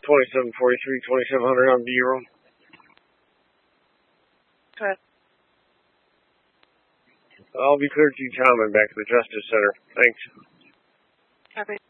2743, 2700 on B-roll. Okay. I'll be cleared to you, Tom, and back to the Justice Center. Thanks. Copy.